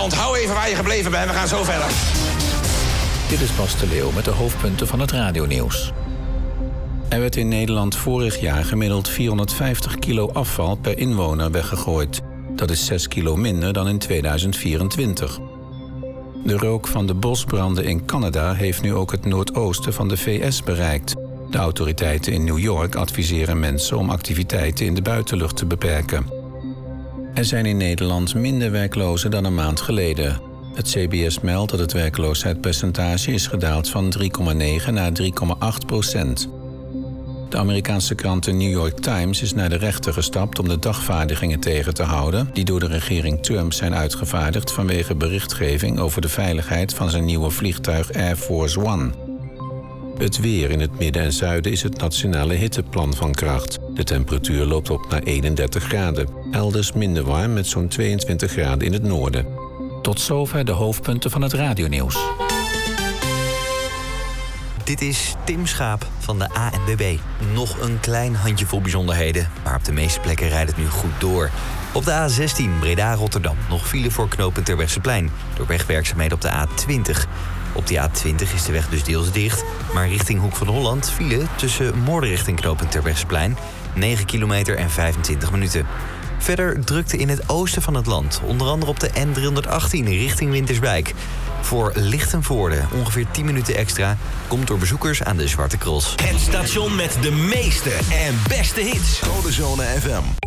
onthoud even waar je gebleven bent. We gaan zo verder. Dit is Bas de Leeuw met de hoofdpunten van het radionieuws. Er werd in Nederland vorig jaar gemiddeld 450 kilo afval per inwoner weggegooid. Dat is 6 kilo minder dan in 2024. De rook van de bosbranden in Canada heeft nu ook het noordoosten van de VS bereikt. De autoriteiten in New York adviseren mensen om activiteiten in de buitenlucht te beperken. Er zijn in Nederland minder werklozen dan een maand geleden. Het CBS meldt dat het werkloosheidspercentage is gedaald van 3,9 naar 3,8%. De Amerikaanse krant The New York Times is naar de rechter gestapt om de dagvaardigingen tegen te houden die door de regering Trump zijn uitgevaardigd vanwege berichtgeving over de veiligheid van zijn nieuwe vliegtuig Air Force One. Het weer in het midden en zuiden is het nationale hitteplan van kracht. De temperatuur loopt op naar 31 graden. Elders minder warm met zo'n 22 graden in het noorden. Tot zover de hoofdpunten van het radionieuws. Dit is Tim Schaap van de ANWB. Nog een klein handjevol bijzonderheden, maar op de meeste plekken rijdt het nu goed door. Op de A16 Breda-Rotterdam nog file voor knooppunt Terbrechtseplein door wegwerkzaamheden op de A20. Op die A20 is de weg dus deels dicht, maar richting Hoek van Holland file tussen Moordrecht en knooppunt Terbrechtseplein 9 kilometer en 25 minuten. Verder drukte in het oosten van het land, onder andere op de N318 richting Winterswijk. Voor Lichtenvoorde ongeveer 10 minuten extra, komt door bezoekers aan de Zwarte Cross. Het station met de meeste en beste hits. Codezone FM.